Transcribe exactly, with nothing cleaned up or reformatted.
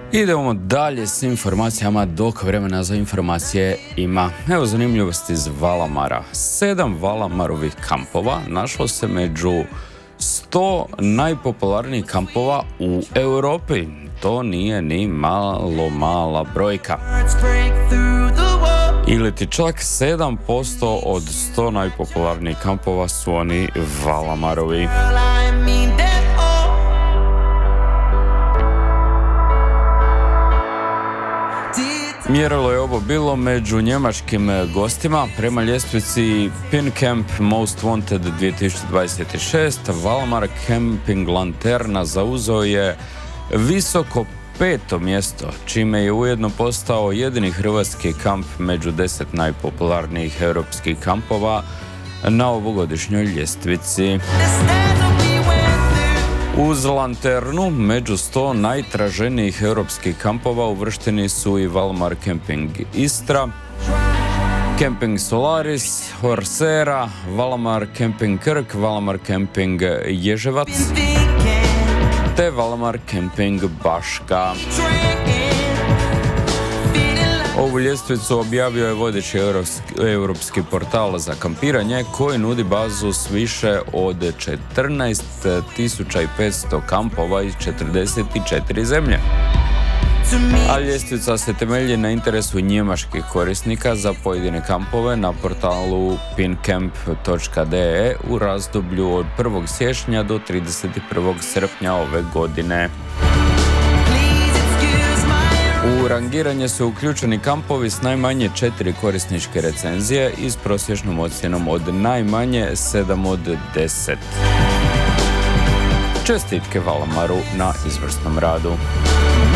Idemo dalje s informacijama dok vremena za informacije ima. Evo zanimljivosti iz Valamara. Sedam Valamarovih kampova našlo se među sto najpopularnijih kampova u Europi. To nije ni malo mala brojka. Ili ti čak sedam posto od sto najpopularnijih kampova su oni Valamarovi. Mjerilo je ovo bilo među njemačkim gostima. Prema ljestvici PinCamp Most Wanted dvije tisuće dvadeset šest, Valamar Camping Lanterna zauzeo je visoko peto mjesto, čime je ujedno postao jedini hrvatski kamp među deset najpopularnijih europskih kampova na ovogodišnjoj ljestvici. Uz Lanternu, među sto najtraženijih europskih kampova uvršteni su i Valamar Camping Istra, Camping Solaris, Horsera, Valamar Camping Krk, Valamar Camping Ježevac te Valamar Camping Baška. Ovu ljestvicu objavio je vodeći europski portal za kampiranje koji nudi bazu s više od četrnaest tisuća petsto kampova iz četrdeset četiri zemlje. A ljestvica se temelji na interesu njemačkih korisnika za pojedine kampove na portalu pincamp točka de e u razdoblju od prvog siječnja do trideset prvog srpnja ove godine. U rangiranje su uključeni kampovi s najmanje četiri korisničke recenzije i s prosječnom ocjenom od najmanje sedam od deset. Čestitke Valamaru na izvrsnom radu.